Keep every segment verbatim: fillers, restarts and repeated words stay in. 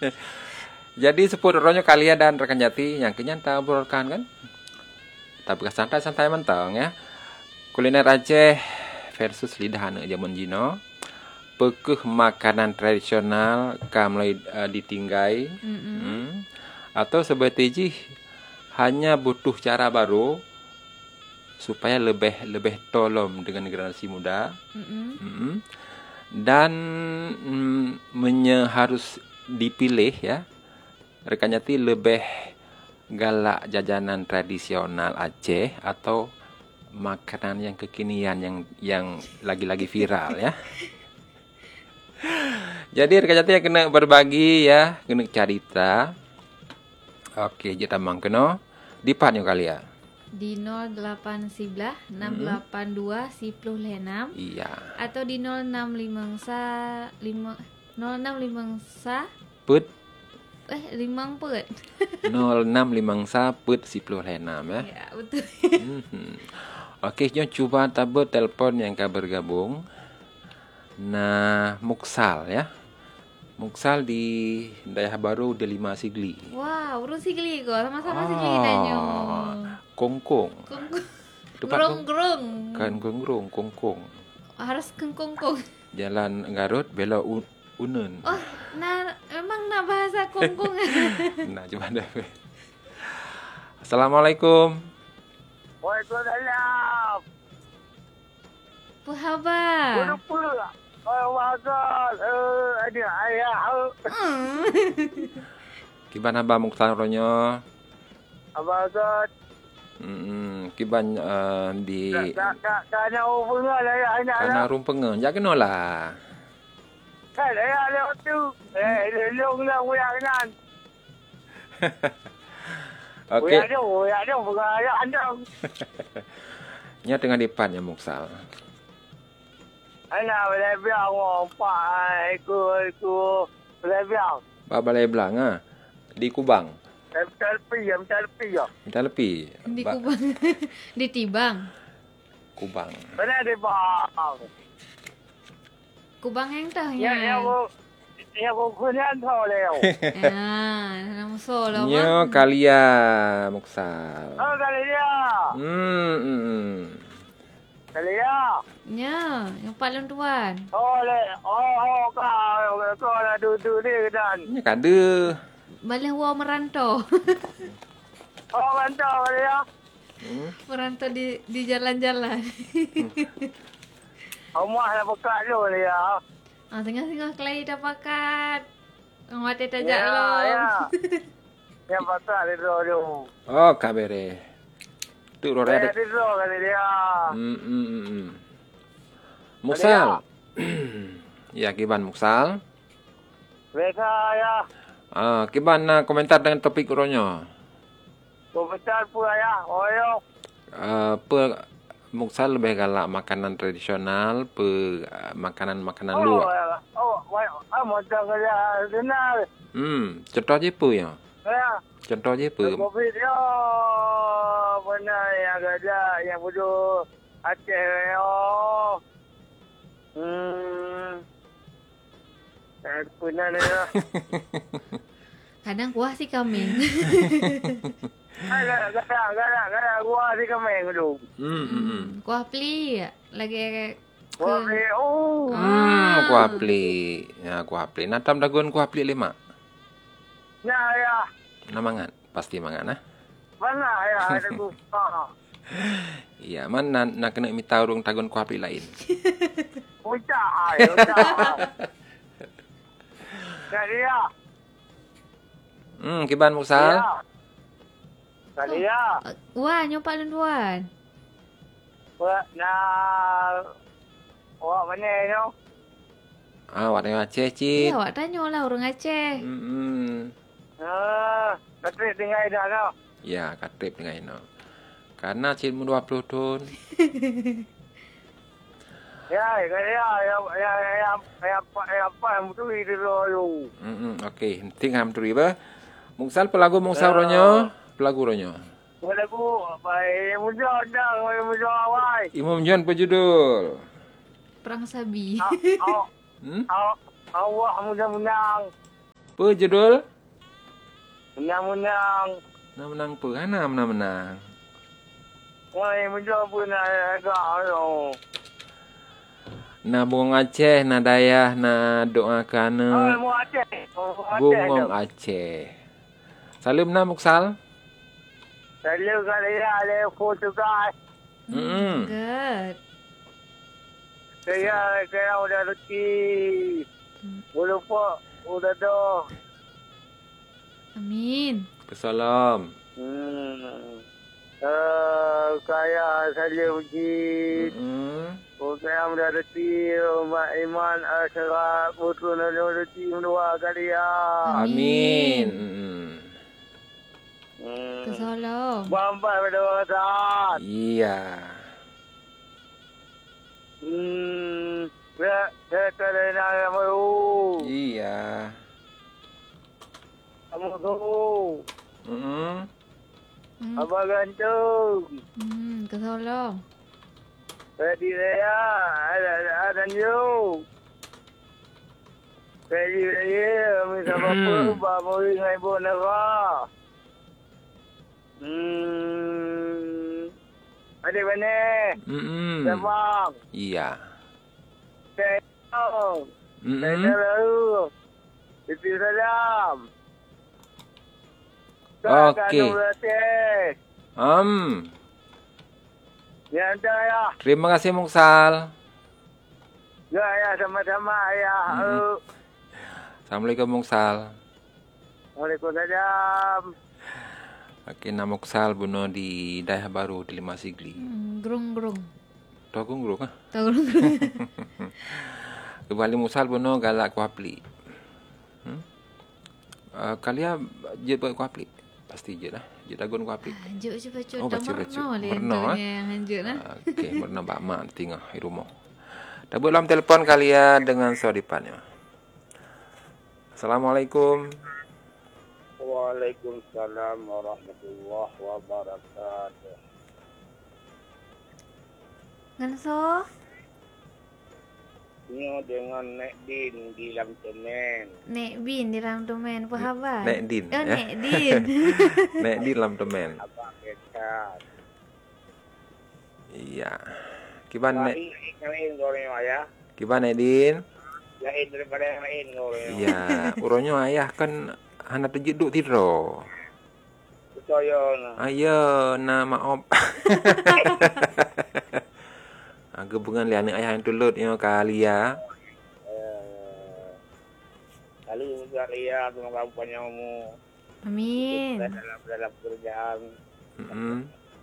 Jadi seput ronyo kalian dan rekan jati yang kenyata obrolkan kan. Tapi santai-santai mentang ya. Kuliner Aceh versus lidah anak zaman Jino. Pekeh makanan tradisional kam mulai uh, ditinggai. Hmm. Atau seperti hanya butuh cara baru supaya lebih lebih tolong dengan generasi muda. Mm-hmm. Dan mm, menye harus dipilih ya. Rekan jati lebih galak jajanan tradisional Aceh atau makanan yang kekinian yang yang lagi-lagi viral ya. Jadi rekan jati yang kena berbagi ya, kena cerita. Oke, kita mangkeno dipatnya kali ya. Di nol delapan sebelas enam delapan dua sepuluh enam. Iya. Atau di nol enam lima lima nol enam lima put eh limang put. nol enam lima put sepuluh enam ya. Ya, betul. Hmm. Okey, jom cuba tabur telefon yang akan bergabung. Nah, Muksal ya. Muksal di Dayah Baru Delima Sigli. Wah, wow, urus Sigli kok. Sama-sama oh. Sigli tanya. Kongkong. Kongkong. Gerong-gerong. Kan gerong-gerong, kongkong. Harus kongkong. Jalan Garut belok un- Unun. Oh, nah memang nak bahasa kongkong. Nah, coba dah. Assalamualaikum. Waalaikumsalam. Apa khabar? Apa? Oh, makan. Eh, ada ayah. Kiban haba Mukhtar ronyo? Abang Hmm, kiban uh, di tak tak tak nak hubungan ayah anak. Kana rumpengen. Ya kenolah. Kan ayah lewat tu. Eh, long long we kanan. Okey. We ada, we ada bukan ayah anda. Nya tengah depan ya Muksal. Anak boleh biar ngompak ikut ikut boleh biar. Ba balai belang ah. Di Kubang. Minta lebih ya, minta lebih ya. Minta lebih. Di Kubang. Di Tibang. Kubang. Mana di bang? Kubang yang tah Ya, ya aku ya aku kunyan tau leo. Ah, nama so lah. Nyo kalia Muksal. Oh, kali dia. Hmm. hmm. Kali dia. Ya, yang paling tuan. Oh, le. Oh, oh, kau kau nak duduk ni dan. Nya kada. Balik wa merantau. Oh, mantap kali dia. Hmm. Merantau di di jalan-jalan. Rumah nak buka dulu ni ya. Ah, tengah-tengah kelai dah pakat. Mati tajak Ya, lo. ya. Ya, buka dulu. Oh, kabere. Tu Ya, rore. dulu kali dia. Hmm, hmm, hmm, hmm. Muksal. Ya, kiban Muksal. Mereka ya. Ah, kiban na komentar dengan topik ronyo. Komentar pun ya. Oh, yo. Uh, pe Muksal lebih galak makanan tradisional pe uh, makanan-makanan Oh, luar. oh, ah, macam kerja benar. Hmm, contoh je pe ya. Ya. Contoh je pe. Kopi dia benar yang kerja yang bodoh Aceh yo. Hmm. Eh, benar dia. Kadang kuah si kambing. Ada, ada, ada, ada. Gua di kemeng dulu. Hmm, hmm, hmm. Kuah pli lagi ke Gua ni, oh. Hmm, kuah pli. Ya, kuah pli. Natam dagun kuah pli lima. Ya, ya. Na mangan, pasti mangan ah. Mana ya ada gua. Iya, man na, na kena minta urung tagun kuah pli lain. Ucap, ay, ucap. Jadi ya. Hmm, kiban Muksal. Ya. Kali ya. wah nyopak lu tuan. Wah, nah. Wah, mana ni? Ah, awak tengok Aceh, Cik. Ya, awak tanya lah orang Aceh. Hmm, hmm. Ah, tapi tinggal dah kau. Ya, katrip dengan ino. Karena Cik umur dua puluh tahun. Ya, kali ya, ya, ya, ya, ya, apa, ya, apa yang betul itu dulu. Hmm, hmm. Okey, penting ham turi ba. Muksal pelagu Muksal ronyo. Pelagu ronyo. Lagu baik muncul dah, muncul awal. Imam John pejudul. Perang Sabi. Awak, Hmm? awak, awak mudah menang. Apa judul? Menang-menang. Nak menang apa? Hana menang-menang. Oi, mudah pun nak agak tu. Na bungong Aceh, na dayah, na doakan Oh, mau Aceh. Oh, Aceh. bungong tu. Aceh. Salam na Muksal. Selalu kali ya, ada foto guys. Hmm. Good. Saya, saya udah rezeki. Boleh lupa, udah dah. Amin. Kesalam. Hmm. Uh, kaya saya uji. Hmm. Oh, saya udah rezeki. Mak Iman, Asyarat, Putu, Nadu, rezeki dua kali ya. Amin. Hmm. Hmm. Kesalam. Bambai pada saat. Iya. Hmm. Ya, saya terena yang baru. Iya. Kamu tu. Hmm. Hmm. Abang gantung. Hmm, kesalam. Tadi saya ada ada you. Tadi saya minta apa bawa dengan ibu negara. Hmm. Ada mana? Hmm. Sabang. Iya. Saya. Saya Hmm. tahu. Itu salam. Okey. Okey. Um. Ya, ya. Terima kasih Muksal. Ya, ya, sama-sama ya. Mm-mm. Assalamualaikum Muksal. Waalaikumsalam. Okey, nama Muksal bunuh di Dayah Baru di Lima Sigli. Hmm, gerung-gerung. Tahu guru kan? Tahu gerung. Kembali Muksal bunuh galak kuapli. Hmm? Uh, kalian je buat kuapli. Pasti je lah. Je dagun kuapli. Hanjuk je baca. Oh, Dah baca, baca. merno le Merno, entuknya eh? yang hanjuk nah. Okey, merna bak mak tengah di rumah. Dah belum telefon kalian dengan sodipannya. Assalamualaikum. Waalaikumsalam warahmatullahi wabarakatuh. Nganso? Ini dengan Nek Din di Lam Temen. Nek Bin di dalam domain apa khabar? Nek Din, Oh, ya? Nek Din. Nek di dalam temen. Abang Kecat. Iya. Kiban Nek, Lain lain goreng ayah. kiban Nek Din. Lain daripada yang lain goreng. Iya, uronyo ayah kan hana terjeduk tiro. Percaya nah. Ayo, na maaf. Aga bungan liane ayah yang tulut yo kali ya. Eh, Lalu juga lihat semoga panjangmu. Amin. Dalam dalam kerjaan. Heeh.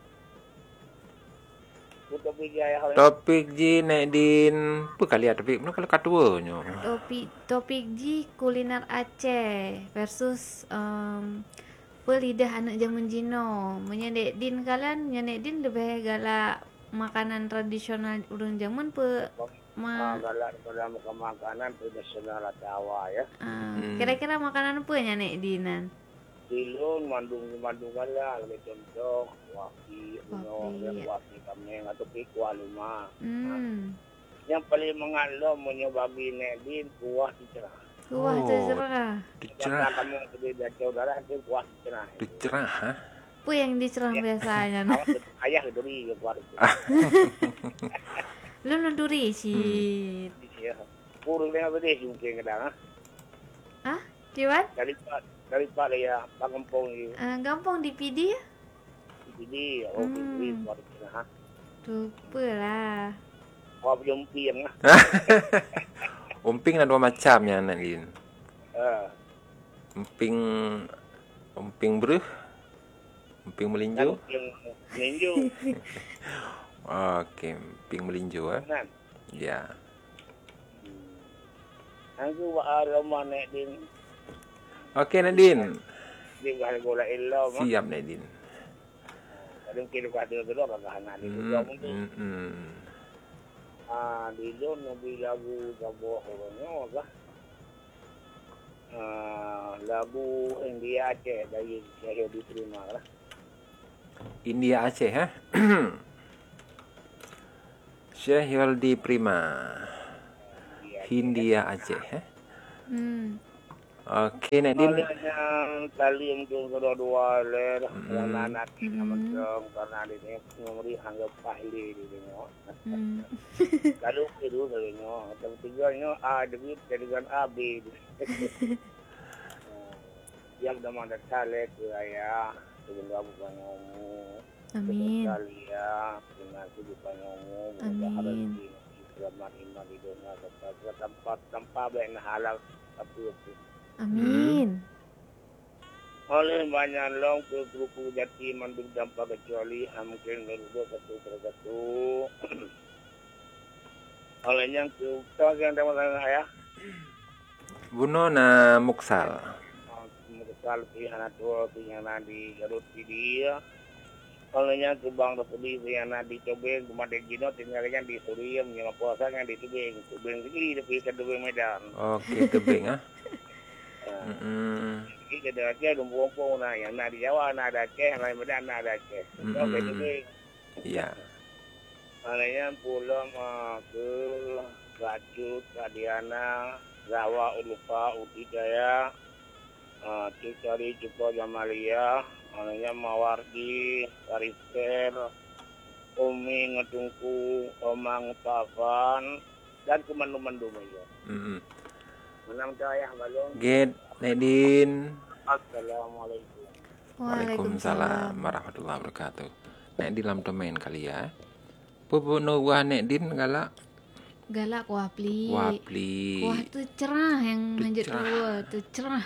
Untuk bijaya. Topik ji Nek Din. Apa kali ya topik? Mana kalau katuanyo? Topik topik G kuliner Aceh versus um, pelidah anak zaman Jino. Menyedek din kalian, menyedek din lebih galak makanan tradisional urang zaman pe ma Galak pada makan makanan tradisional Jawa ya. uh, Hmm. kira-kira makanan apa nya nek dinan? Silun, mandung mandung galak, lebih contoh, waki, Waki, yang ya. waki kameng atau pikwa lima. Hmm. Yang paling mengalom menyebabi nedin kuah dicerah. Wah, Oh. terserah. Dicerah. Karena kamu kedai dan saudara itu kuah dicerah. Dicerah, ha? Apa yang dicerang biasanya? Nah? Awas ayah keduri ke kuah itu. Lu nunduri si. Ya. Kurang dengan berdeh mungkin kadang. ah. Ah, Kiwan? Dari dari pada ya pangempong itu. Uh, gampang di P D ya? Jadi, oh, Hmm. ini kuah dicerah. Lupa lah. Kuah berjumpiang lah. Umping ada dua macamnya Nek Din. Eh, Umping umping beruh. Umping melinjo. yang ninju. Okey, umping melinjo eh. Kan? Ya. Aku buat rumah nek din Okey Nek Din. di bahal gola illa mah. Siap Nek Din. Kadang kilo kada tu dah kahana di Hmm. juga mungkin. hmm, hmm. Ah di don mobil lagu gabo orangnya lah. Ah lagu India Aceh dari saya diterima lah. India Aceh ha. Syahil di Prima. Hindia Aceh ha. Hmm. Oke, Nek Din. Olehnya tali untuk kedua-dua ler, Mm-mm. yang anak Mm-mm. macam karena adiknya memberi anggap pahli di tengok. Hmm. Lalu itu tengok, tapi tiganya A debut dengan A B. Yang dah ada tali ke ayah, sebelum bukan ngomong. Amin. Sekalian dengan kehidupan umum, Amin. selamat iman di dunia serta tempat tempat baik halal tapi itu. Amin. Oleh banyak long ke grup jati mandul dampak kecuali mungkin dua satu satu. Oleh yang ke tahu yang tema saya. Buno na muksal. Muksal pi anak tua pi yang di Garut dia. Olehnya ke bang Rasuli yang di Tobeng kemarin Gino tinggalnya di Suriam yang puasa yang di Tobeng Tobeng ini di Pilkada Tobeng Medan. Oke, tebing ah. Mm-mm. Jadi ada Aceh lumpuh-lumpuh nah yang ada di Jawa nah ada Aceh lain Medan nah ada Aceh. Mm-mm. Oke Tobeng. Iya. Olehnya pulang ke Racut, Kadiana, Rawa, Ulupa, Uti Jaya, Cicari, Cuko, Jamalia. Olehnya Mawardi, Karister, Umi Ngedungku, Omang Tavan, dan Kemandu-mandu ya. Mm-mm. Menang saya balong. Get, Nek Din. Assalamualaikum. Waalaikumsalam warahmatullahi wabarakatuh. Nek Din lam domain kali ya. Pupu no wah Nek Din galak. Galak kuah pli. Wah pli. Kuah tu cerah yang Tu lanjut cerah. tua tu cerah.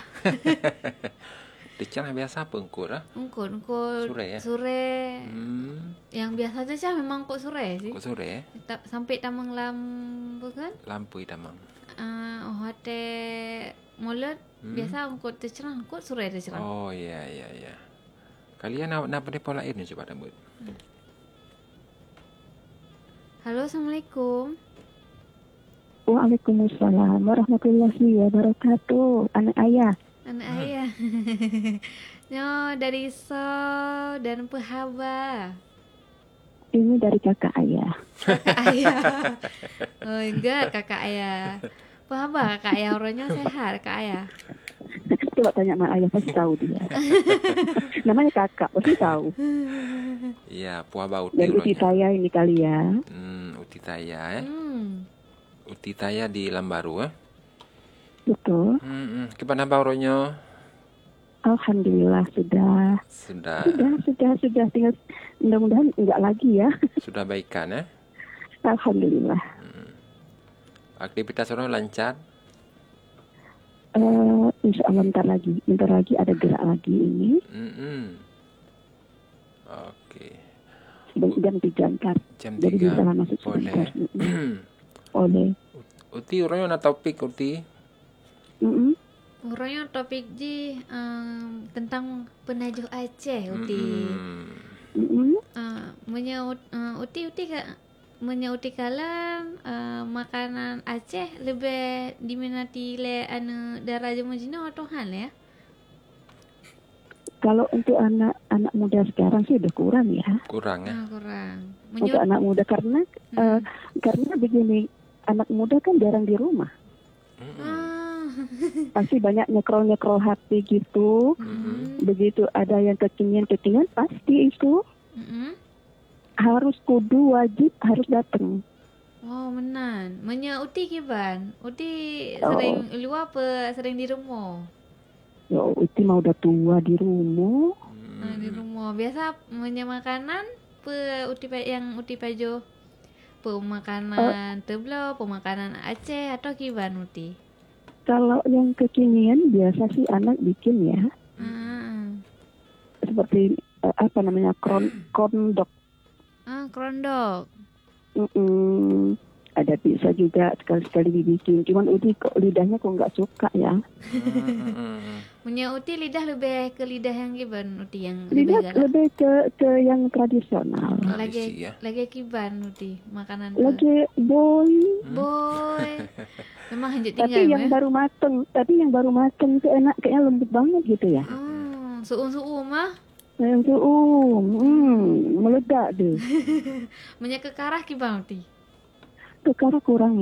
Decan biasa apa engkur ah? Engkau engkau Sure ya? sure. Hmm. Yang biasa tu cah memang kok sore sih. Kok sore ya? Ta- sampai tamang lam bukan? Lampu itamang. Uh, oh hote mulut Hmm. biasa engkau tu cerah, engkau sore tu cerah. Oh iya iya iya. Kalian nak nak pada pola air ni coba rambut. Halo, assalamualaikum. Waalaikumsalam warahmatullahi wabarakatuh. Anak ayah, Anak ayah. Nyo dari So dan Pehaba. ini dari kakak ayah. Kakak ayah. Oh enggak, kakak ayah. Pehaba kakak ayah orangnya sehat, kakak ayah. Coba tanya sama ayah, pasti tahu dia. Namanya kakak, pasti tahu. Iya, puah bau Dan uti urutnya. saya ini kali ya. Hmm, uti taya eh. Hmm. Uti taya di Lambaru eh. Betul. Hmm, hmm. Gimana bauronyo? Alhamdulillah sudah. Sudah Sudah, sudah, sudah. Tinggal mudah-mudahan enggak lagi ya. sudah baikan eh. Alhamdulillah. Aktivitas orang lancar. Eh, insya Allah bentar lagi. Bentar lagi ada gerak lagi ini. Hmm. Oke. Jam tiga ntar. Jam Jadi tiga. bisa masuk Boleh. sebentar. Mm-mm. Oleh. Uti orangnya na topik uti. Mm-mm. Orangnya topik ji um, tentang penajuh Aceh uti. Hmm. Mm-mm. Uh, menyaut uh, uti uti ka menyauti kalan uh, makanan Aceh lebih diminati le anu darah Jamajino atau hal ya? Kalau untuk anak-anak muda sekarang sih udah kurang ya. Kurang ya. Ah, kurang. Untuk Menyut anak muda karena Hmm. eh, karena begini, anak muda kan jarang di rumah. Hmm. ah. Pasti banyak nyekrol-nyekrol H P gitu. Mm-mm. Begitu ada yang kekinian-kekinian pasti itu Mm-mm. harus kudu wajib harus datang. Oh menan. Menya uti kiban. Uti Oh. sering luar apa sering di rumah? Ya itu mah udah tua di rumah. Ah, di rumah. Biasa menya makanan pe uti pa- yang uti pajo. Pemakanan Teblo, pemakanan Aceh atau kiban uti? Kalau yang kekinian biasa sih anak bikin ya. Ah. Seperti eh, apa namanya kron kondok. Ah, krondok. Mm-mm. Ada bisa juga sekali-sekali dibikin. Cuman Uti kok lidahnya kok nggak suka ya. Hmm. Punya uti lidah lebih ke lidah yang kiban uti yang lebih Lidah galak. lebih ke ke yang tradisional. Tradisi, Lagi ya. lagi kiban uti makanan tu. Lagi boy. Boy. Memang hanjut Tapi tinggal yang ya. baru mateng, tapi yang baru mateng itu enak, kayaknya lembut banget gitu ya. Oh, suum-suum mah. Yang tuh, um, hmm, meledak deh. Punya kekarah kiban uti. Kekara kurang ya.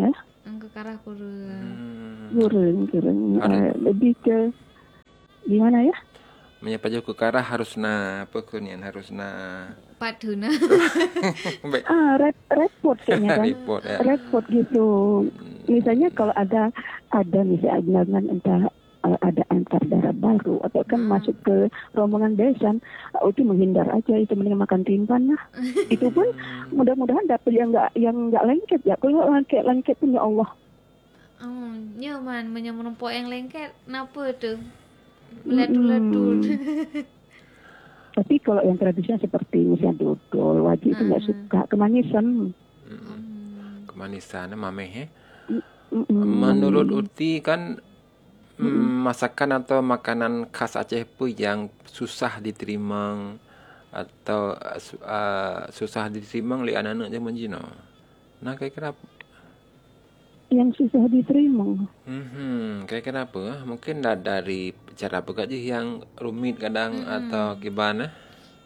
Ang kekarah kurang. Hmm. Kurang, kurang. Ada. Eh, lebih ke gimana ya? Menyapa jauh ke karah harus na apa kunian harus na Paduna. baik Ah, rep, repot kayaknya kan. report ya. Repot gitu. Misalnya kalau ada ada misalnya entah eh, ada antar darah baru atau kan Hmm. masuk ke rombongan besan, oh, itu menghindar aja, itu mending makan timpan lah. Itu pun mudah-mudahan dapet yang nggak yang nggak lengket ya. Kalau lengket lengket pun ya Allah. Oh, nyaman menyemenompok yang lengket. Kenapa tuh? Meledul-ledul. Tapi kalau yang tradisional seperti misalnya dodol, wajib itu nggak Hmm. suka kemanisan. Hmm. Kemanisannya mameh ya. Mm-mm. Menurut Uti kan mm, masakan atau makanan khas Aceh apa yang susah diterima atau uh, su- uh, susah diterima oleh anak-anak zaman Cina. Nah, kayak kenapa? Yang susah diterima. Hmm, kayak kenapa? Mungkin da- dari cara bekerja yang rumit kadang atau gimana?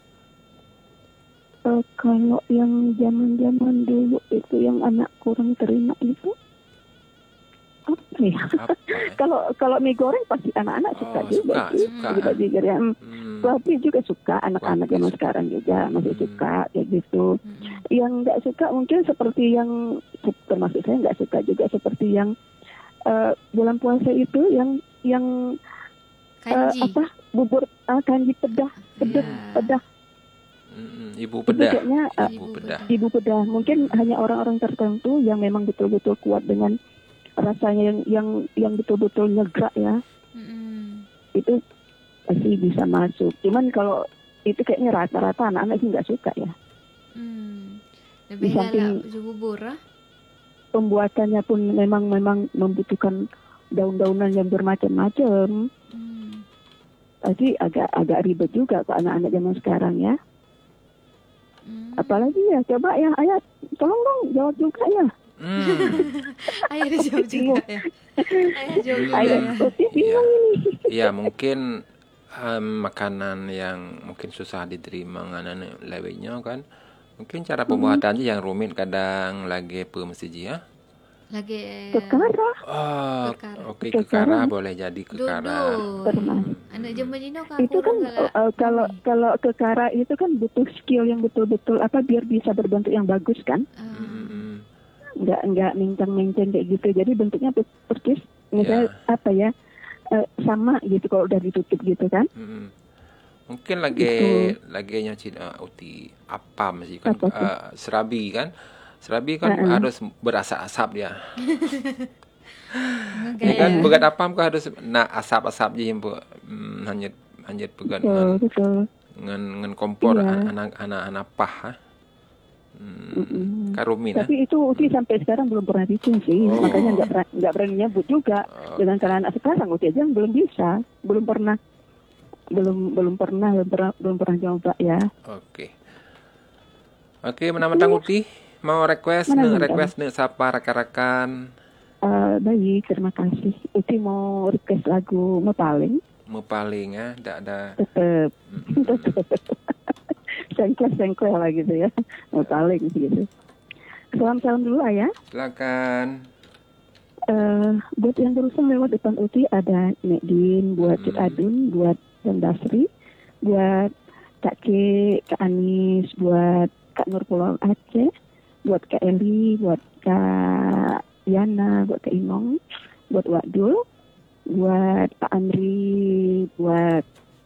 Eh, kalau yang zaman-zaman dulu itu yang anak kurang terima itu apa ya? Apa? ya? Kalau kalau mie goreng pasti anak-anak suka Oh, juga suka, sih. suka. Juga juga ya. Hmm. Suapi juga suka, anak-anak Suapi zaman suka. sekarang juga masih Hmm. suka kayak gitu. Hmm. Yang nggak suka mungkin seperti yang termasuk saya nggak suka juga seperti yang eh, bulan puasa itu yang yang eh, Kanji. apa bubur ah, kanji pedah pedah Iya. pedah Mm-mm, Ibu itu pedah. kayaknya eh, Ibu Ibu pedah. ibu pedah mungkin hanya orang-orang tertentu yang memang betul-betul kuat dengan rasanya yang yang yang betul-betul nyegrak ya, Mm-mm. itu pasti bisa masuk. Cuman kalau itu kayaknya rata-rata anak-anak sih nggak suka ya. Hmm. Di Lebih samping- galak bubur ah. Pembuatannya pun memang memang membutuhkan daun-daunan yang bermacam-macam. Hmm. Pasti agak agak ribet juga ke anak-anak zaman sekarang ya. Hmm. Apalagi ya, coba ya, ayah tolong dong jawab juga ya. Hmm. Ayah dijawab juga ya. Ayah jawab juga Ayah ya. Uti bingung ini. Iya, mungkin em, makanan yang mungkin susah diterima anak-anak lewenya kan. Mungkin cara pembuatannya yang rumit kadang lagi apa mesti ya. Lagi Kekara Oh, Kekara. oke Kekara. kekara boleh jadi kekara. duduk. pernah. Anak zaman Cina kan Itu kan kurang galak. uh, kalau Mami. kalau kekara itu kan butuh skill yang betul-betul apa biar bisa berbentuk yang bagus kan. Ah. Mm-mm. Nggak nggak mincang-mincang kayak gitu. Jadi bentuknya per- persis misalnya apa ya eh, sama gitu kalau udah ditutup gitu kan. Mm-mm. Mungkin lagi Itu. lagi Cina uti apam sih kan Apa tuh? eh, serabi kan. Serabi kan Uh-uh. harus berasap-asap dia. Ya Gaya. kan begat apam kan harus nak asap-asap je yang bu- mm, hanyut hanyut begat Betul dengan betul. dengan dengan kompor Iya. anak anak anak pah. Ha? Hmm, Mm-mm. karumin ha? Tapi itu Uti sampai sekarang belum pernah bikin sih, Oh. makanya nggak berani, nggak berani nyebut juga. Oh. Dengan cara anak sekarang Uti aja belum bisa, belum pernah, belum belum pernah, belum pernah, belum pernah coba ya. Oke. Oke, menang-menang uti mau request ne Menang-menang. request ne sapa rakan-rakan Eh, baik, terima kasih. Uti mau request lagu Mepaling, mau paling ya, ndak ada. tetep Mm-mm. sengklek-sengklek lah gitu ya, Mepaling gitu. Salam-salam dulu ayah. Silakan. Eh, buat yang barusan lewat depan Uti ada Nek Din, buat Cik Hmm. Adun, buat Dan Dasri, buat Kak Ki, Kak Anis, buat Kak Nur Pulau Aceh, buat Kak Eli, buat Kak Yana, buat Kak Inong, buat Wadul, buat Pak Andri, buat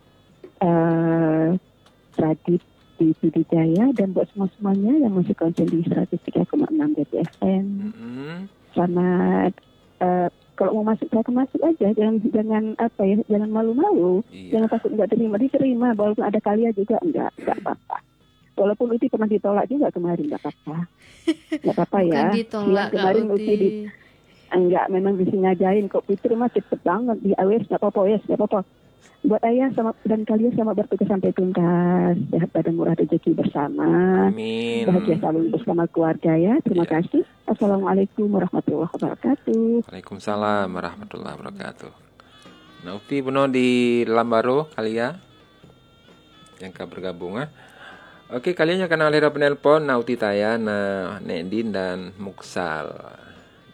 eh Radit di Pidijaya, dan buat semua-semuanya yang masih konsen di seratus tiga koma enam B T F M. Mm-mm. Selamat eh, kalau mau masuk saya masuk aja, jangan jangan apa ya, jangan malu-malu, Iya. jangan takut nggak terima, diterima walaupun ada kalian juga enggak enggak apa-apa. Walaupun Uti pernah ditolak juga kemarin, nggak apa-apa, nggak apa-apa ya. Bukan ditolak Yang Kak kemarin Uti di, Uti. enggak, memang bisa ngajain kok Fitri mah cepet banget di awes, nggak apa-apa ya, nggak apa-apa. Buat ayah sama dan kalian sama bertugas sampai tuntas, sehat badan murah rezeki bersama. Amin. Bahagia selalu bersama keluarga ya. Terima Iya. kasih. Assalamualaikum warahmatullahi wabarakatuh. Waalaikumsalam warahmatullahi wabarakatuh. Nah, uti benar di Lambaro kali ya. Yang ka bergabung ah. Oke, kalian yang kenal lera penelpon Nauti Taya, nah Nedin dan Muksal.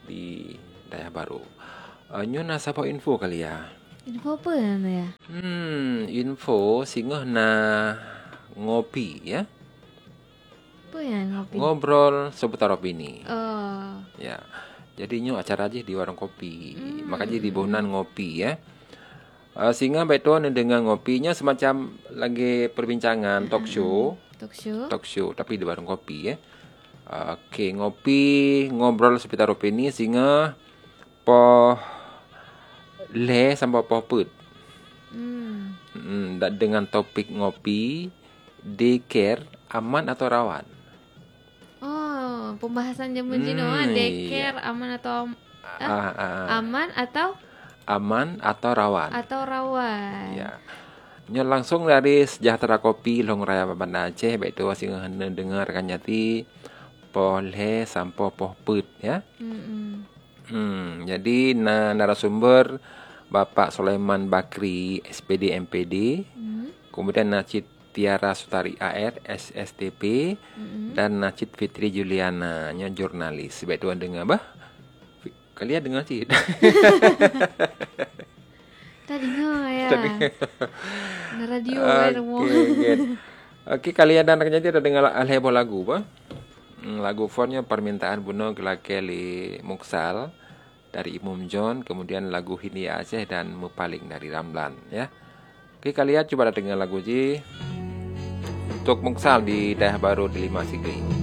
di Daya Baru. Uh, nyo na sapa info kali ya. Info apa ya? Hmm, info singoh na ngopi ya. Apa ya ngopi? Ngobrol seputar opini. Oh. Ya. Jadi nyo acara aja di warung kopi. Hmm. Makanya di bonan ngopi ya. Uh, sehingga betul dengan ngopinya semacam lagi perbincangan talk show. Talk show. Talk show tapi di warung kopi ya. Uh, Oke, ngopi, ngobrol seputar opini sehingga po le sampai po put. Hmm. Hmm, dan dengan topik ngopi, daycare aman atau rawan? Oh, pembahasan zaman Cina, Hmm, daycare aman atau eh, Ah, ah, aman atau aman atau rawan? atau rawan. Ya. Nyo langsung dari Sejahtera Kopi Long Raya Banda Aceh, baik itu sehingga hendak dengar kan nyati po le sampai po put ya. Mm-mm. Hmm, jadi na, narasumber Bapak Sulaiman Bakri S P D M P D, Mm. kemudian Nacit Tiara Sutari A R S S T P, Mm-mm. dan Nacit Fitri Juliana nya jurnalis. Baik tuan dengar bah? Kalian dengar Cit? Tadi dengar ya. Tadi. Na radio kan semua. Oke, good. Oke, kalian dan rakyat ada dengar alhebo lagu bah? Hmm, lagu fontnya permintaan Buno Gelakeli Muksal dari Imum John, kemudian lagu Hindia Aceh dan Mupaling dari Ramlan ya. Oke, kalian coba dengar lagu Ji untuk Muksal di Daya Baru di Lima Sigli.